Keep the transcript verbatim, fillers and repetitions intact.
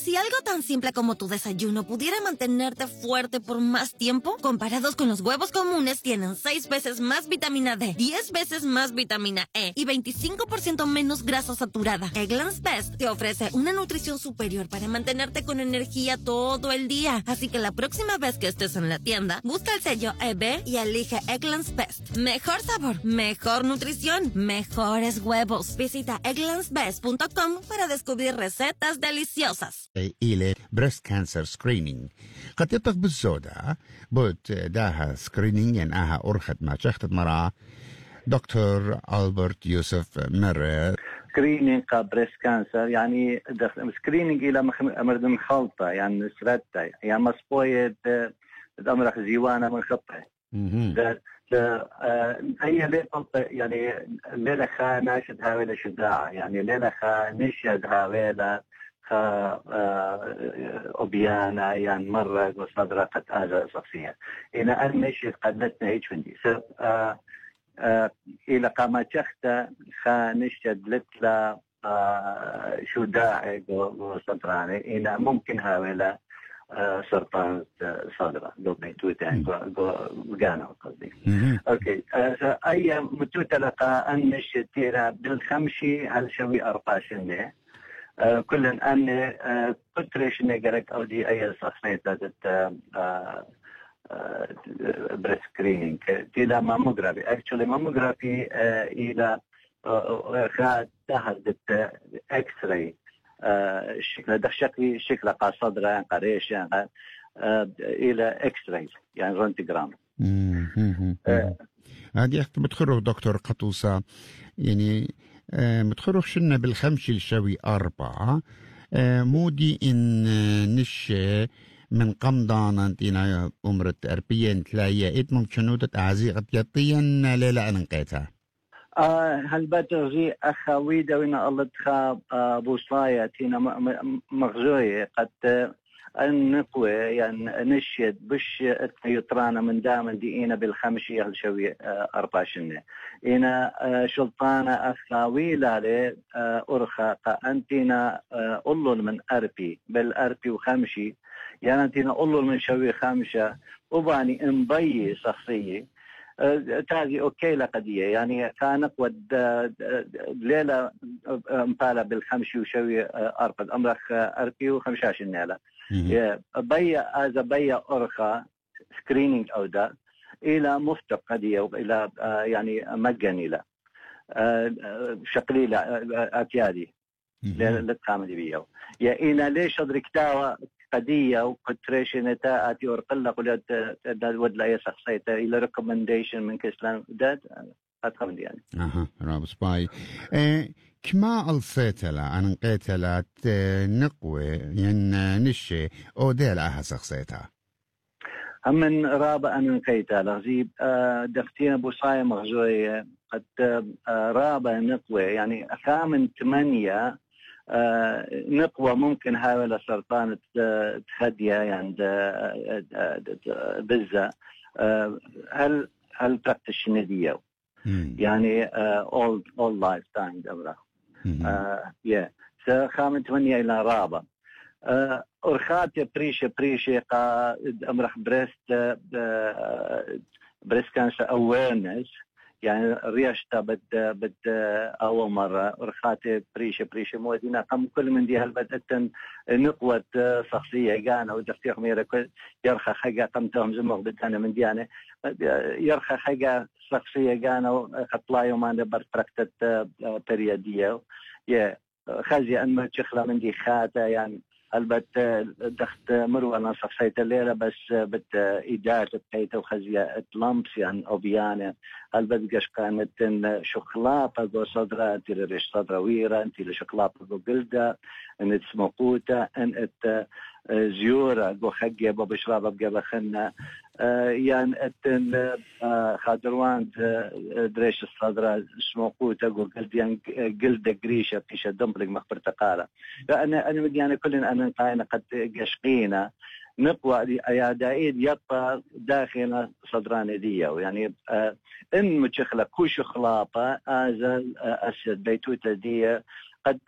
si algo tan simple como tu desayuno pudiera mantenerte fuerte por más tiempo, comparados con los huevos comunes, tienen seis veces más vitamina D, diez veces más vitamina E y veinticinco por ciento menos grasa saturada. Eggland's Best te ofrece una nutrición superior para mantenerte con energía todo el día. Así que la próxima vez que estés en la tienda, busca el sello E B y elige Eggland's Best. Mejor sabor, mejor nutrición, mejores huevos. Visita egglands best punto com para descubrir recetas deliciosas. إلى breast cancer screening قد يطلق بالزودة بوت داها screening ين آها أرخد ما شخت مرا دكتور ألبرت يوسف مر سكرينينج بريست كانسر يعني سكرينينج إلى مرض مخلطة يعني سرطة يعني مصبوية الأمر زيوانة من خطة هي ليه يعني ليلة خا ناشد هاويلة شداعة يعني ليلة خا نشد هاويلة خا أبيانا يعني مرة وصدرة قد آجا شخصية إن أن نشد قدتنا هيك فندي إلى قامت شخته خا نشد لتلا شداعي وصدراني إن ممكن هاويلة سرطان صدرة لو بيتوت يعني جانا قصدي. أوكي أي متوت لقى أن الشتيرة بالخمشي على شوي أربعشنة كل أن كترش نجرك أو دي أي صحنة تات بريسكرينينج تلا ماموغرافي actually ماموغرافي إلى خاد تحت إكس راي الشكل ده شكلي شكل قا صدره قريش يعني الى اكس راي يعني رنتجرام. هذه اخت متخرج دكتور قطوسة يعني متخرج شنا بالخمشي الشوي أربعة مودي إن نش من قمضان انتينا عمرة أربعين تلاية إت ممكن نودة عزيقة يطين ليلة أنقيتها. آه هل بدرجي أخوي دوينا الله تخاب آه بوصاية تينا مغزوية قد آه النقوة يعني نشد بش يطرانا من دامن دينا بالخمشية الشوي آه أربع سنة إنا آه شلطانة أخوي لالي آه أرخى أنتينا آه أولل من أربي بالأربي وخمشي يعني أنتينا أولل من شوي خمشة وباني انبي شخصية تازي أوكي لقضية يعني كانت ود ليلة مبالة بالخمشي وشوي أرقد أمرخ أربي وخمشاش النيلة بيا أزا بيا أرخى سكرينينج أو دا إلى مفتق قضية وإلى يعني مجاني لا شقلي لا أتيادي للتخامل بيو يا إنا ليش أدرك تاوى قضية وكتريش نتا أتي أرقل قلت داد ود لا يسخصيت إلى ريكومنديشن من كسلان داد أتخمن يعني. أها رابس باي. اه كما ألصيتلا أن قيتلا نقوى ين نشي أو ديل أها سخصيتها. من رابع أن قيتلا غزيب دفتين بوصاية مغزوية قد رابع نقوى يعني ثامن ثمانية آه نقوى ممكن هاي سرطان تخدية يعني بزة آه هل هل تقتش نديو يعني آه all all lifetime دبرة آه yeah خامن ثمانية إلى رابع آه أرخاتي بريشة بريشة قا أمرح بريست آه بريست كانسر awareness يعني ريشتا بد بد أول مرة رخاتي بريشة بريشة مودينا قم كل من دي هالبدأت نقوة شخصية جانا ودفتيق ميرا كل يرخى حاجة قمتهم زمغ بدنا من ديانة يرخى حاجة شخصية جانا وخطلا يومان برتركتت بريادية يا خزي أنما تشخلا من دي خاتة يعني البت دخت مروة أنا شخصية الليلة بس بت إدارة بقيته وخزية لامبس يعني أبيانة البت قش كانت شوكولاتة جو صدرة أنت لريش صدرة ويرة أنت لشوكولاتة جو جلدة أن تسمقوتة أن ات زيورة جو خجية ببشرابة بجابة خنة يعني أتن خادروان دريش الصدرة سمقوتة جو جلد جلدة قريشة بيشة دمبلق مخبر تقالة فأنا أنا مديانة كلنا أنا نقاينا قد قشقينا نقوى أيادائيد يبقى داخل صدران ديو يعني إن متشخلة كوش خلاطة أزل أسد بيتوتة دي قد